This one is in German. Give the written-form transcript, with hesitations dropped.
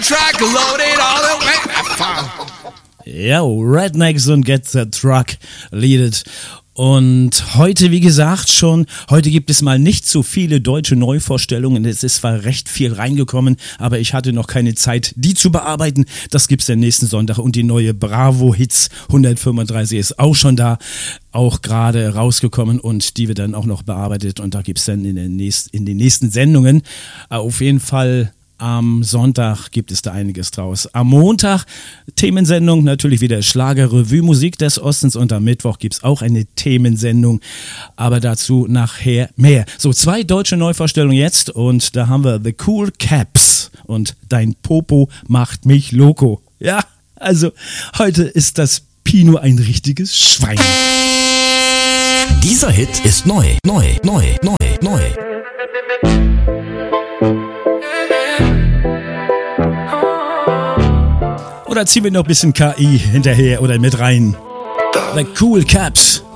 truck loaded all the way. Ja, Rednecks und Get the Truck leadet. Und heute, wie gesagt, heute gibt es mal nicht so viele deutsche Neuvorstellungen. Es ist zwar recht viel reingekommen, aber ich hatte noch keine Zeit, die zu bearbeiten. Das gibt's den nächsten Sonntag. Und die neue Bravo Hits 135 ist auch schon da, auch gerade rausgekommen und die wird dann auch noch bearbeitet. Und da gibt's dann in den nächsten Sendungen auf jeden Fall. Am Sonntag gibt es da einiges draus. Am Montag Themensendung, natürlich wieder Schlagerrevue, Musik des Ostens und am Mittwoch gibt es auch eine Themensendung, aber dazu nachher mehr. So, 2 deutsche Neuvorstellungen jetzt und da haben wir The Cool Caps und Dein Popo macht mich loco. Ja, also heute ist das Pino ein richtiges Schwein. Dieser Hit ist neu. Oder ziehen wir noch ein bisschen KI hinterher oder mit rein. The Cool Caps.